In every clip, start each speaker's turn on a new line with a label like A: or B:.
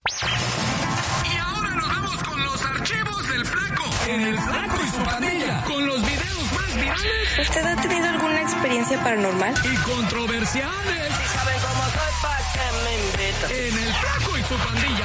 A: Y ahora nos vamos con los archivos del Flaco. En el Flaco y su pandilla. Con los videos más virales.
B: ¿Usted ha tenido alguna experiencia paranormal?
A: Y controversiales.
C: Si saben cómo soy, ¿pa' qué me invitan?
A: En el Flaco y su pandilla.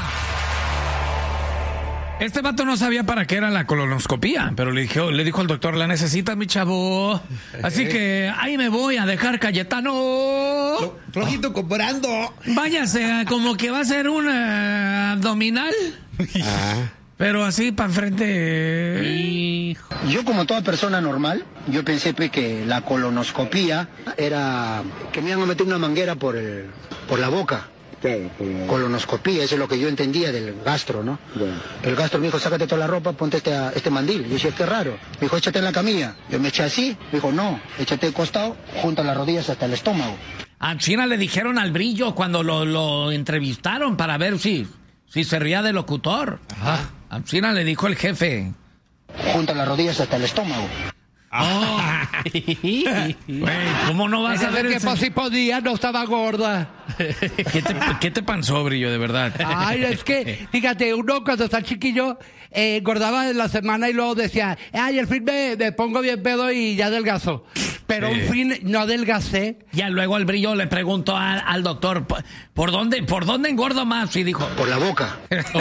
D: Este vato no sabía para qué era la colonoscopía, pero le dijo al doctor, la necesitas, mi chavo. Así que ahí me voy a dejar Cayetano.
E: Flojito comprando.
D: Váyase, como que va a ser un abdominal. Pero así para enfrente.
F: Yo, como toda persona normal, yo pensé que la colonoscopía era que me iban a meter una manguera por la boca. Colonoscopía, eso es lo que yo entendía del gastro, ¿no? Bueno. El gastro me dijo, sácate toda la ropa, ponte este mandil. Yo decía, qué raro. Me dijo, échate en la camilla. Yo me eché así. Me dijo, no, échate de costado, junta las rodillas hasta el estómago.
D: A China le dijeron al Brillo cuando lo entrevistaron para ver si se ría de locutor. Ajá. A China le dijo el jefe.
F: Junta las rodillas hasta el estómago.
D: Oh. Güey, ¿cómo no vas a ver
E: que si podía, no estaba gorda.
D: ¿Qué te panzó, Brillo, de verdad?
E: Ay, es que, fíjate, uno cuando está chiquillo, engordaba en la semana y luego decía, ay, el fin me pongo bien pedo y ya adelgazo. Pero un fin no adelgacé.
D: Ya luego el Brillo le preguntó al doctor, ¿por dónde engordo más? Y dijo,
F: por la boca.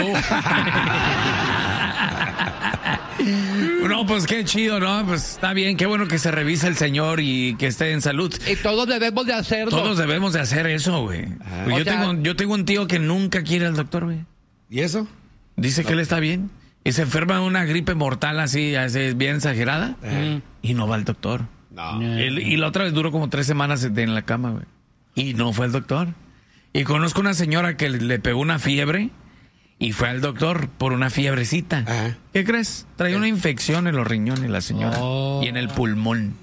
D: No, pues qué chido, ¿no? Pues está bien, qué bueno que se revise el señor y que esté en salud.
E: Y todos debemos de hacerlo.
D: Todos debemos de hacer eso, güey. Pues yo tengo un tío que nunca quiere al doctor, güey.
E: ¿Y eso?
D: Dice que él está bien. Y se enferma de una gripe mortal así bien exagerada. Y no va al doctor. No. Y la otra vez duró como 3 semanas en la cama, güey. Y no fue al doctor. Y conozco una señora que le pegó una fiebre. Y fue al doctor por una fiebrecita. Ajá. ¿Qué crees? Traía una infección en los riñones la señora. Y en el pulmón.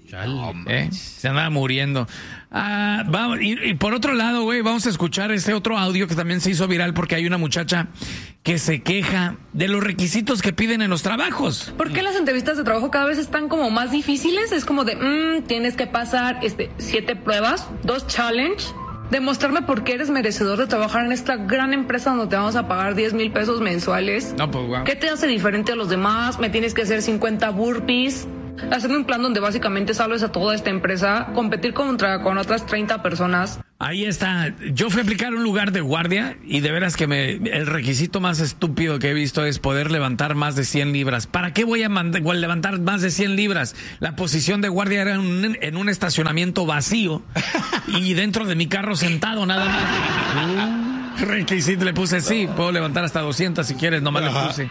D: Se andaba muriendo. Vamos, y por otro lado, güey, vamos a escuchar este otro audio que también se hizo viral porque hay una muchacha que se queja de los requisitos que piden en los trabajos.
G: ¿Por qué las entrevistas de trabajo cada vez están como más difíciles? Es como de, tienes que pasar 7 pruebas, 2 challenge. Demostrarme por qué eres merecedor de trabajar en esta gran empresa donde te vamos a pagar 10,000 pesos mensuales.
D: No, pues, wow.
G: ¿Qué te hace diferente a los demás? Me tienes que hacer 50 burpees. Hacerme un plan donde básicamente salves a toda esta empresa. Competir con otras 30 personas.
D: Ahí está. Yo fui a aplicar un lugar de guardia y de veras que el requisito más estúpido que he visto es poder levantar más de 100 libras. ¿Para qué voy a levantar más de 100 libras? La posición de guardia era en un estacionamiento vacío y dentro de mi carro sentado nada más. Requisito le puse, sí, puedo levantar hasta 200 si quieres, nomás le puse.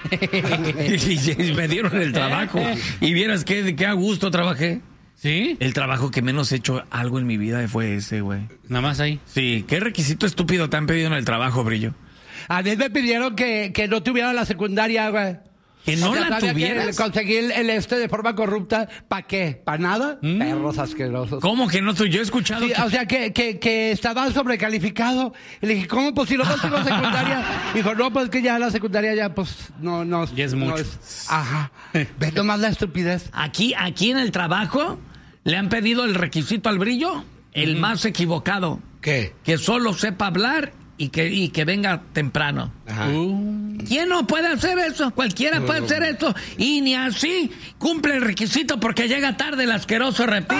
D: Y me dieron el trabajo. Y vieras qué a gusto trabajé.
H: ¿Sí?
D: El trabajo que menos he hecho algo en mi vida fue ese, güey.
H: Nada más ahí.
D: Sí, ¿qué requisito estúpido te han pedido en el trabajo, Brillo?
E: A mí me pidieron que no tuviera la secundaria, güey.
D: ¿Que no la tuvieras?
E: Conseguí el de forma corrupta. ¿Para qué? ¿Para nada? Perros asquerosos.
D: ¿Cómo que no? Yo he escuchado...
E: Sí, o sea, que estaba sobrecalificado. Y le dije, ¿cómo? Pues si no tengo secundaria. Dijo, no, pues que ya la secundaria ya, pues, no.
H: Ya es mucho.
E: Ajá. Ve nomás la estupidez.
D: Aquí en el trabajo le han pedido el requisito al Brillo, el más equivocado.
E: ¿Qué?
D: Que solo sepa hablar y que venga temprano.
E: Ajá.
D: ¿Quién no puede hacer eso? Cualquiera puede hacer eso. Y ni así cumple el requisito porque llega tarde el asqueroso reptil.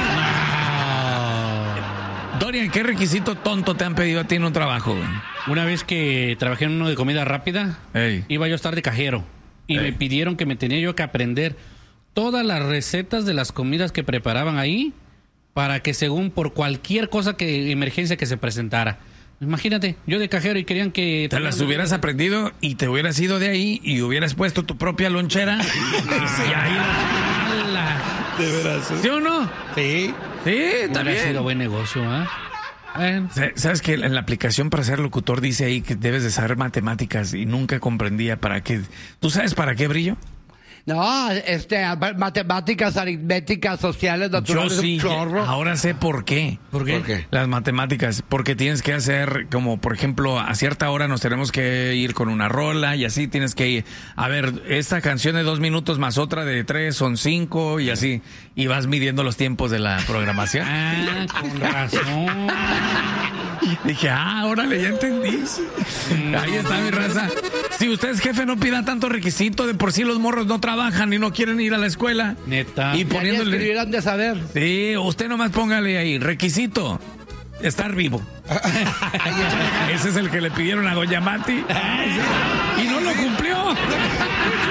D: Dorian, ¿qué requisito tonto te han pedido a ti en un trabajo, güey?
H: Una vez que trabajé en uno de comida rápida, iba yo a estar de cajero. Y me pidieron que me tenía yo que aprender todas las recetas de las comidas que preparaban ahí para que según por cualquier emergencia que se presentara. Imagínate, yo de cajero y querían que...
D: Te las hubieras aprendido y te hubieras ido de ahí y hubieras puesto tu propia lonchera. Y ahí...
E: ¿De veras?
D: ¿Sí o no?
E: Sí.
D: Sí, también.
H: Ha sido buen negocio, ¿eh? Bueno.
D: ¿Sabes que en la aplicación para ser locutor dice ahí que debes de saber matemáticas y nunca comprendía para qué? ¿Tú sabes para qué, Brillo?
E: No, matemáticas, aritméticas, sociales, naturales,
D: yo sí,
E: un chorro.
D: Ahora sé por qué.
H: ¿Por qué?
D: Las matemáticas, porque tienes que hacer como, por ejemplo, a cierta hora nos tenemos que ir con una rola y así tienes que ir. A ver, esta canción de 2 minutos más otra de 3 son 5 y así. Y vas midiendo los tiempos de la programación.
H: Con razón.
D: Dije, órale, ya entendí. Ahí está mi raza. Si usted es jefe, no pida tanto requisito. De por sí los morros no trabajan y no quieren ir a la escuela.
H: Neta.
D: Y poniéndole...
E: escribirán de saber.
D: Sí, usted nomás póngale ahí, requisito, estar vivo. Ese es el que le pidieron a Doña Mati. Y no lo cumplió.